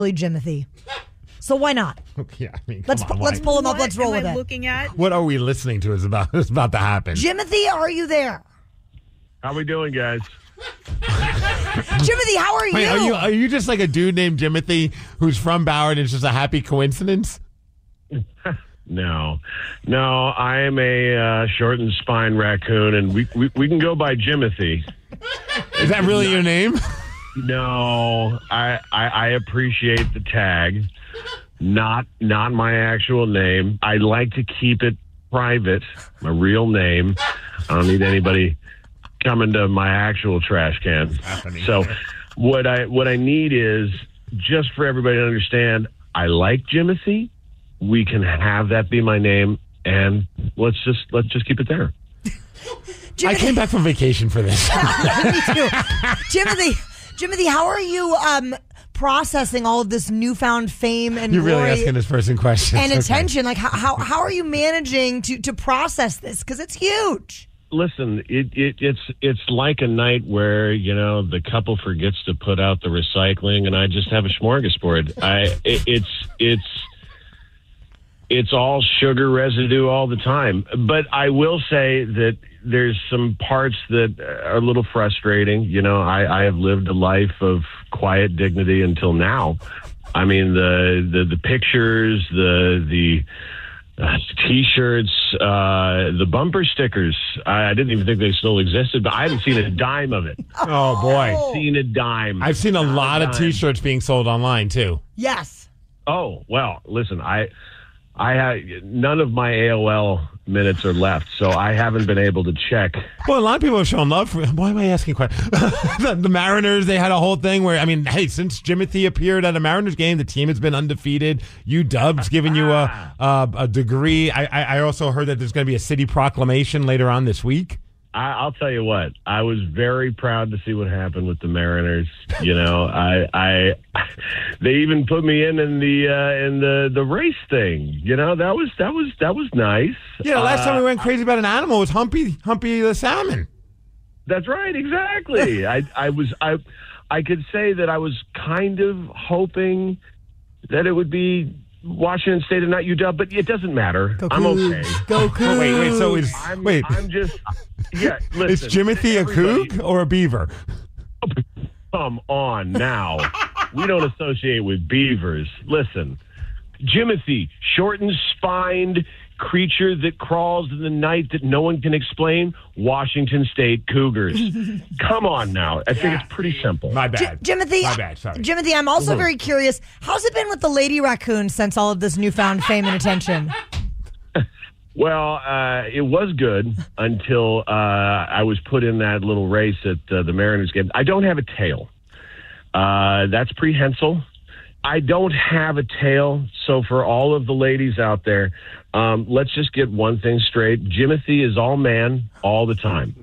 Jimothy. So why not? Yeah, I mean, Let's pull him up. Let's roll with it. Looking at? What are we listening to is about to happen. Jimothy, are you there? How we doing, guys? Jimothy, how are you? Wait, are you just like a dude named Jimothy who's from Ballard and it's just a happy coincidence? No, I am a short and spine raccoon, and we can go by Jimothy. Is that really your name? No, I appreciate the tag. Not my actual name. I like to keep it private. My real name. I don't need anybody coming to my actual trash can. So what I need is just for everybody to understand, I like Jimothy. We can have that be my name, and let's just keep it there. I came back from vacation for this. Me too. Jimothy, how are you processing all of this newfound fame and You're really glory asking this person questions. and Okay. attention? Like, how are you managing to process this? Because it's huge. Listen, it's like a night where, the couple forgets to put out the recycling, and I just have a smorgasbord. It's all sugar residue all the time. But I will say that there's some parts that are a little frustrating. I have lived a life of quiet dignity until now. I mean, the pictures, the T-shirts, the bumper stickers. I didn't even think they still existed, but I haven't seen a dime of it. Oh, boy. I've seen a dime. I've seen a lot of T-shirts being sold online, too. Yes. Oh, well, listen, I have none of my AOL minutes are left, so I haven't been able to check. Well, a lot of people have shown love for. Why am I asking questions? the Mariners, they had a whole thing where, hey, since Jimothy appeared at a Mariners game, the team has been undefeated. UW's giving you a degree. I also heard that there's going to be a city proclamation later on this week. I'll tell you what. I was very proud to see what happened with the Mariners. They even put me in the race thing. That was nice. Yeah, the last time we went crazy about an animal was Humpy the salmon. That's right, exactly. I could say that I was kind of hoping that it would be Washington State and not UW, but it doesn't matter. Go I'm Cougs. okay. Go Cougs. Wait. So is I'm just listen. is Jimothy a coug or a beaver? Come on now. We don't associate with beavers. Listen, Jimothy, short and spined creature that crawls in the night that no one can explain. Washington State Cougars. Come on now. I think it's pretty simple. My bad. Jimothy, My bad, sorry. Jimothy, I'm also very curious. How's it been with the lady raccoon since all of this newfound fame and attention? Well, it was good until I was put in that little race at the Mariners game. I don't have a tail. That's prehensile. I don't have a tail. So for all of the ladies out there, let's just get one thing straight. Jimothy is all man all the time.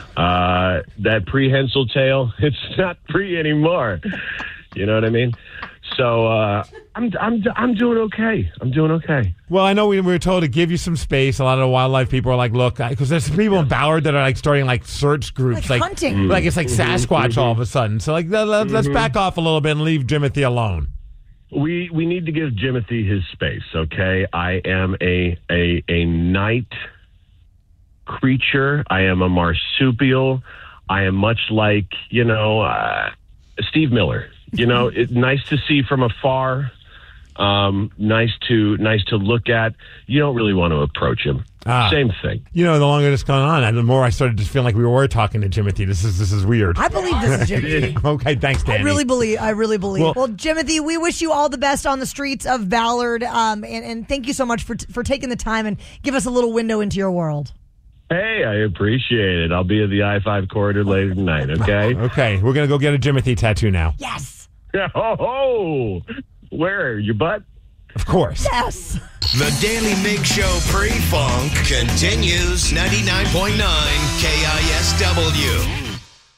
That prehensile tail, it's not pre anymore. You know what I mean? So I'm doing okay. I'm doing okay. Well, I know we were told to give you some space. A lot of the wildlife people are like, look, because there's some people in Ballard that are like starting like search groups, Like hunting. like it's like Sasquatch all of a sudden. So like let's back off a little bit and leave Jimothy alone. We need to give Jimothy his space, okay? I am a night creature. I am a marsupial. I am much like, Steve Miller. Nice to see from afar. Nice to look at. You don't really want to approach him. Same thing. The longer this gone on, and the more I started to feel like we were talking to Jimothy. This is weird. I believe this is Jimothy. Okay, thanks, Danny. I really believe. Well, Jimothy, we wish you all the best on the streets of Ballard, and thank you so much for taking the time and give us a little window into your world. Hey, I appreciate it. I'll be at the I-5 corridor later tonight, okay? Okay, we're going to go get a Jimothy tattoo now. Yes. Oh, where? Your butt? Of course. Yes. The Daily Mig Show pre-funk continues. 99.9 KISW.